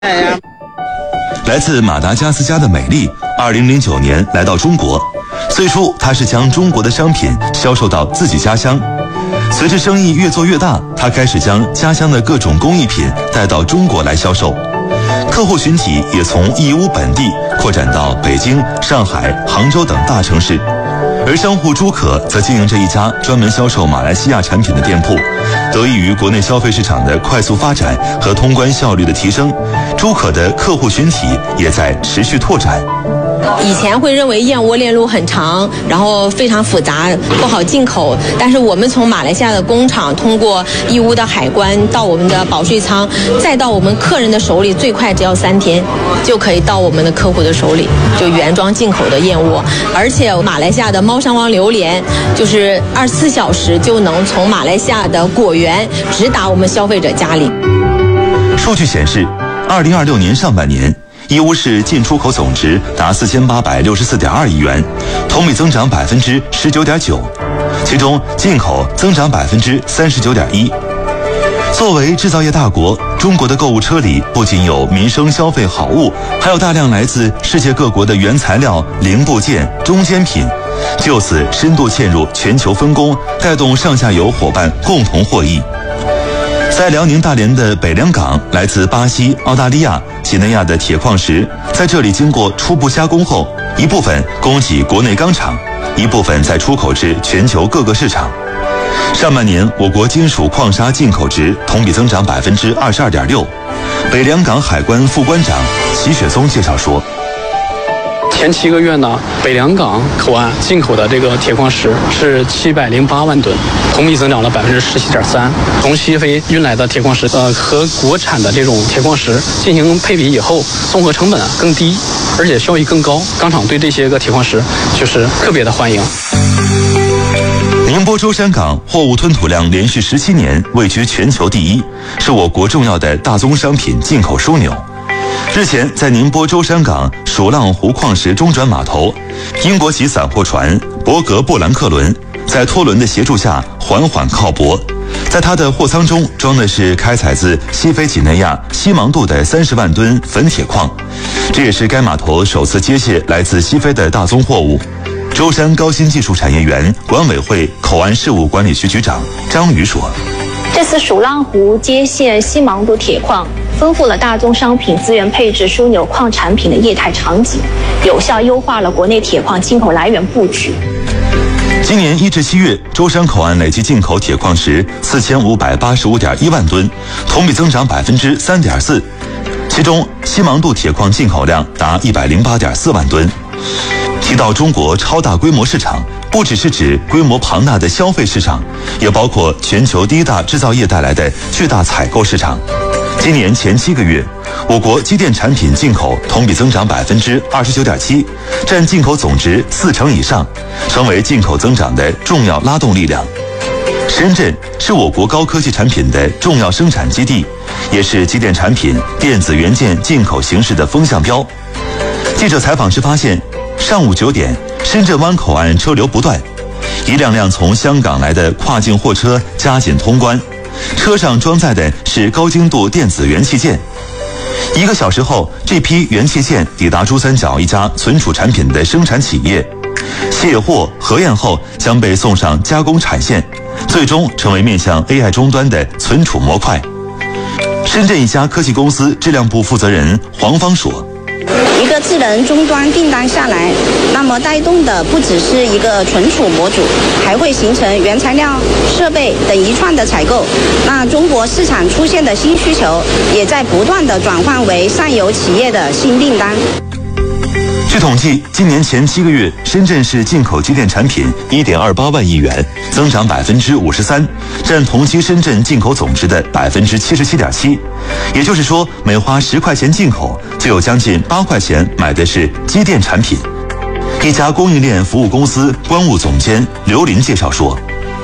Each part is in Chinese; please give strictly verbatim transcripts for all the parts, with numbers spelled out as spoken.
来自马达加斯加的美丽，二零零九年来到中国。最初，她是将中国的商品销售到自己家乡。随着生意越做越大，她开始将家乡的各种工艺品带到中国来销售。客户群体也从义乌本地扩展到北京、上海、杭州等大城市。而商户朱可则经营着一家专门销售马来西亚产品的店铺。得益于国内消费市场的快速发展和通关效率的提升，朱可的客户群体也在持续拓展。 以前会认为燕窝链路很长，然后非常复杂，不好进口。但是我们从马来西亚的工厂通过义乌的海关到我们的保税仓，再到我们客人的手里，最快只要三天就可以到我们的客户的手里，就原装进口的燕窝。而且马来西亚的猫山王榴莲，就是二十四小时就能从马来西亚的果园直达我们消费者家里。 数据显示，二零二六年上半年，义乌市进出口总值达四千八百六十四点二亿元，同比增长百分之十九点九，其中进口增长百分之三十九点一。作为制造业大国，中国的购物车里不仅有民生消费好物，还有大量来自世界各国的原材料、零部件、中间品，就此深度嵌入全球分工，带动上下游伙伴共同获益。在辽宁大连的北良港，来自巴西、澳大利亚、几内亚的铁矿石在这里经过初步加工后，一部分供给国内钢厂，一部分再出口至全球各个市场。上半年，我国金属矿砂进口值同比增长百分之二十二点六。北良港海关副关长齐雪松介绍说， 前七个月呢，北良港口岸进口的这个铁矿石是七百零八万吨，同比增长了百分之十七点三。从西非运来的铁矿石，呃，和国产的这种铁矿石进行配比以后，综合成本更低，而且效益更高。钢厂对这些个铁矿石就是特别的欢迎。 宁波舟山港货物吞吐量连续十七年位居全球第一，是我国重要的大宗商品进口枢纽。日前，在宁波舟山港蜀浪湖矿石中转码头，英国籍散货船伯格布兰克轮在拖轮的协助下缓缓靠泊。在它的货舱中装的是开采自西非几内亚西芒杜的三十万吨粉铁矿，这也是该码头首次接卸来自西非的大宗货物。舟山高新技术产业园管委会口岸事务管理局局长张宇说， 这次蜀浪湖接卸西芒杜铁矿，丰富了大宗商品资源配置枢纽矿产品的业态场景，有效优化了国内铁矿进口来源布局。 今年一至七月，舟山口岸累计进口铁矿石四千五百八十五点一万吨，同比增长百分之三点四，其中西芒杜铁矿进口量达一百零八点四万吨。提到中国超大规模市场，不只是指规模庞大的消费市场，也包括全球第一大制造业带来的巨大采购市场。今年前七个月，我国机电产品进口同比增长百分之二十九点七，占进口总值四成以上，成为进口增长的重要拉动力量。深圳是我国高科技产品的重要生产基地，也是机电产品、电子元件进口形势的风向标。记者采访时发现，上午九点，深圳湾口岸车流不断，一辆辆从香港来的跨境货车加紧通关，车上装载的是高精度电子元器件。一个小时后，这批元器件抵达珠三角一家存储产品的生产企业，卸货核验后将被送上加工产线，最终成为面向 A I 终端的存储模块。深圳一家科技公司质量部负责人黄芳说， 一个智能终端订单下来，那么带动的不只是一个存储模组，还会形成原材料、设备等一串的采购。那中国市场出现的新需求，也在不断的转换为上游企业的新订单。 据统计，今年前七个月，深圳市进口机电产品 一点二八万亿元，增长百分之五十三，占同期深圳进口总值的百分之七十七点七。也就是说，每花十块钱进口，就有将近八块钱买的是机电产品。一家供应链服务公司关务总监刘林介绍说， 每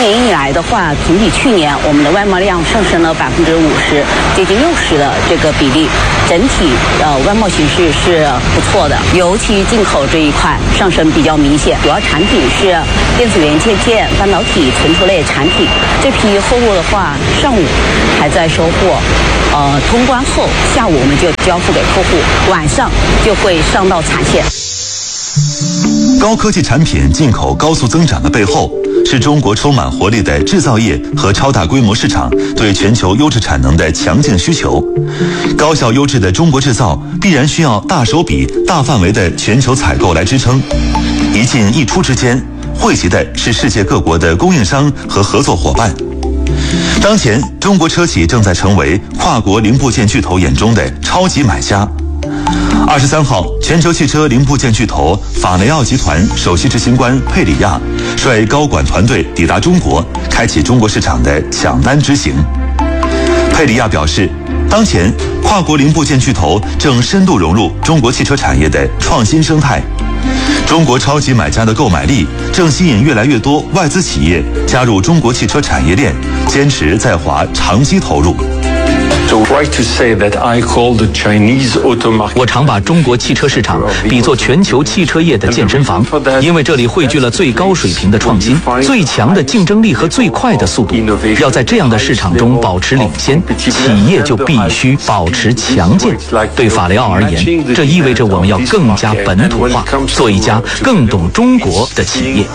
年以来的话，总体去年我们的外贸量上升了百分之五十，接近六十的这个比例，整体呃外贸形势是不错的，尤其进口这一块上升比较明显。主要产品是电子元件、半导体、存储类产品。这批货物的话，上午还在收货，呃，通关后下午我们就交付给客户，晚上就会上到产线。 高科技产品进口高速增长的背后，是中国充满活力的制造业和超大规模市场对全球优质产能的强劲需求。高效优质的中国制造必然需要大手笔、大范围的全球采购来支撑。一进一出之间，汇集的是世界各国的供应商和合作伙伴。当前，中国车企正在成为跨国零部件巨头眼中的超级买家。二十三号，全球汽车零部件巨头法雷奥集团首席执行官佩里亚率高管团队抵达中国，开启中国市场的抢单之行。佩里亚表示，当前跨国零部件巨头正深度融入中国汽车产业的创新生态，中国超级买家的购买力正吸引越来越多外资企业加入中国汽车产业链，坚持在华长期投入。 我常把中国汽车市场比作全球汽车业的健身房，因为这里汇聚了最高水平的创新、最强的竞争力和最快的速度。要在这样的市场中保持领先，企业就必须保持强健。对法雷奥而言，这意味着我们要更加本土化，做一家更懂中国的企业。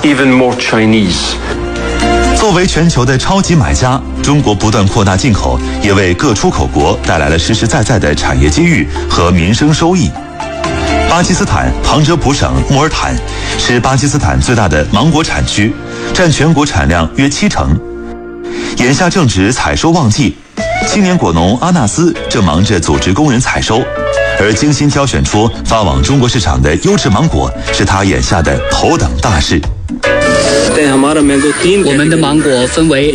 作为全球的超级买家，中国不断扩大进口，也为各出口国带来了实实在在的产业机遇和民生收益。巴基斯坦旁遮普省穆尔坦是巴基斯坦最大的芒果产区，占全国产量约七成。眼下正值采收旺季，青年果农阿纳斯正忙着组织工人采收，而精心挑选出发往中国市场的优质芒果是他眼下的头等大事。 我们的芒果分为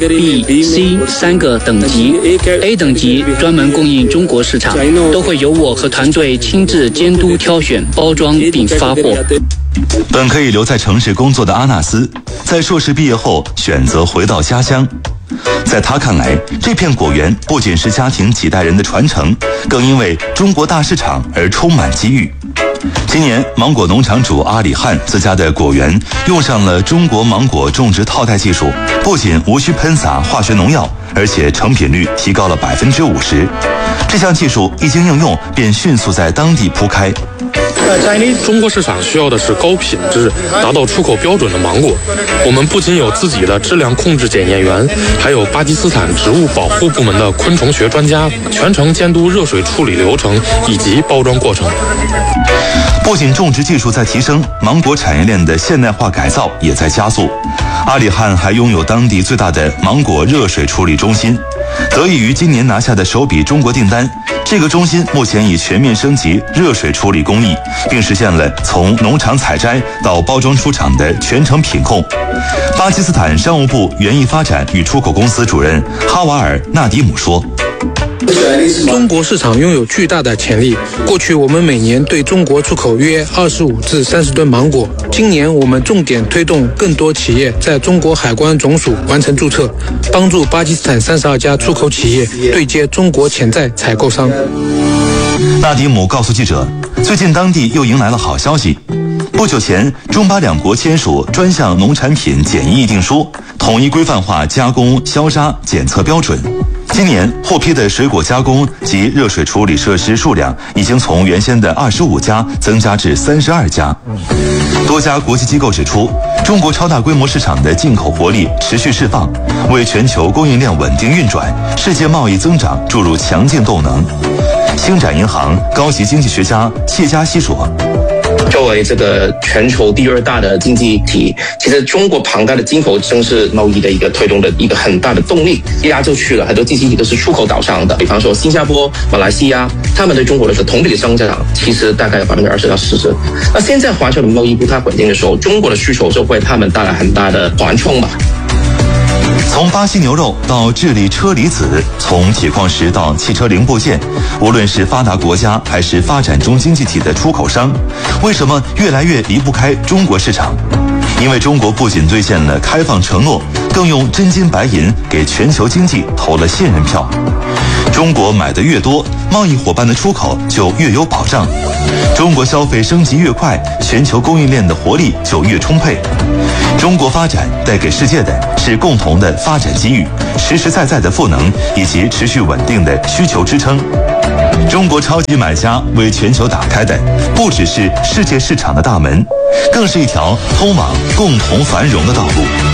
A、B、C 三个等级。A 等级专门供应中国市场，都会由我和团队亲自监督挑选、包装并发货。 本可以留在城市工作的阿纳斯，在硕士毕业后选择回到家乡。在他看来，这片果园不仅是家庭几代人的传承，更因为中国大市场而充满机遇。今年，芒果农场主阿里汉自家的果园用上了中国芒果种植套袋技术，不仅无需喷洒化学农药，而且成品率提高了百分之五十。这项技术一经应用，便迅速在当地铺开。 中国市场需要的是高品质、达到出口标准的芒果。我们不仅有自己的质量控制检验员，还有巴基斯坦植物保护部门的昆虫学专家，全程监督热水处理流程以及包装过程。 不仅种植技术在提升，芒果产业链的现代化改造也在加速。阿里汉还拥有当地最大的芒果热水处理中心。得益于今年拿下的首笔中国订单，这个中心目前已全面升级热水处理工艺，并实现了从农场采摘到包装出厂的全程品控。巴基斯坦商务部园艺发展与出口公司主任哈瓦尔纳迪姆说， 中国市场拥有巨大的潜力。过去我们每年对中国出口约二十五至三十吨芒果，今年我们重点推动更多企业在中国海关总署完成注册，帮助巴基斯坦三十二家出口企业对接中国潜在采购商。 纳迪姆告诉记者，最近当地又迎来了好消息。不久前，中巴两国签署专项农产品检疫议定书，统一规范化加工、消杀、检测标准。今年获批的水果加工及热水处理设施数量已经从原先的二十五家增加至三十二家。多家国际机构指出，中国超大规模市场的进口活力持续释放，为全球供应链稳定运转、世界贸易增长注入强劲动能。星展银行高级经济学家谢佳熙说， 作为这个全球第二大的经济体，其实中国庞大的进口正是贸易的一个推动的一个很大的动力。亚洲区了很多经济体都是出口导向的，比方说新加坡、马来西亚，他们对中国的同比的增长其实大概有百分之二十到四十。那现在环球的贸易不太稳定的时候，中国的需求就会他们带来很大的缓冲吧。 从巴西牛肉到智利车厘子，从铁矿石到汽车零部件，无论是发达国家还是发展中经济体的出口商，为什么越来越离不开中国市场？ 因为中国不仅兑现了开放承诺，更用真金白银给全球经济投了信任票。中国买的越多，贸易伙伴的出口就越有保障。中国消费升级越快，全球供应链的活力就越充沛。中国发展带给世界的是共同的发展机遇、实实在在的赋能以及持续稳定的需求支撑。中国超级买家为全球打开的不只是世界市场的大门，更是一条通往共同繁荣的道路。